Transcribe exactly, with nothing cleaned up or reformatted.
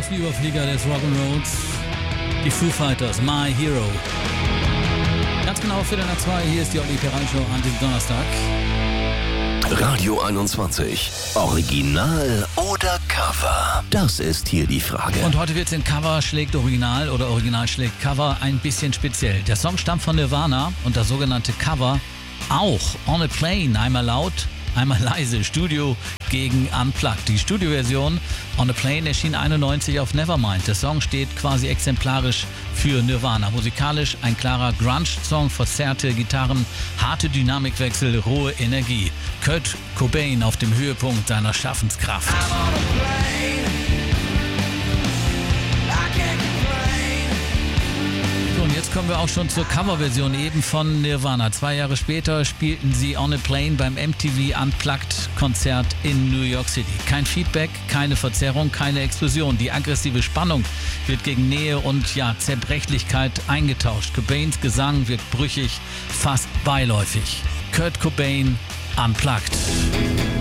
großen Überflieger des Rock'n'Rolls, die Foo Fighters, My Hero. Ganz genau Viertel nach zwei, hier ist die Olli Perein Show an diesem Donnerstag. Radio einundzwanzig. Original oder Cover? Das ist hier die Frage. Und heute wird es in Cover schlägt Original oder Original schlägt Cover ein bisschen speziell. Der Song stammt von Nirvana und das sogenannte Cover auch On a Plane, einmal laut, einmal leise, Studio gegen Unplugged. Die Studioversion On a Plane erschien einundneunzig auf Nevermind. Der Song steht quasi exemplarisch für Nirvana. Musikalisch ein klarer Grunge-Song, verzerrte Gitarren, harte Dynamikwechsel, rohe Energie. Kurt Cobain auf dem Höhepunkt seiner Schaffenskraft. Und jetzt kommen wir auch schon zur Coverversion eben von Nirvana. Zwei Jahre später spielten sie On a Plane beim M T V Unplugged Konzert in New York City. Kein Feedback, keine Verzerrung, keine Explosion. Die aggressive Spannung wird gegen Nähe und ja, Zerbrechlichkeit eingetauscht. Cobains Gesang wird brüchig, fast beiläufig. Kurt Cobain Unplugged.